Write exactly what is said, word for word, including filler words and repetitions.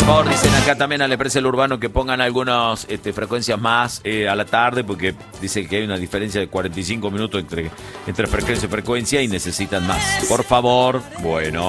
favor, dicen acá también a la empresa del Urbano que pongan algunas este, frecuencias más eh, a la tarde, porque dicen que hay una diferencia de cuarenta y cinco minutos entre, entre frecuencia y frecuencia y necesitan más. Por favor, bueno.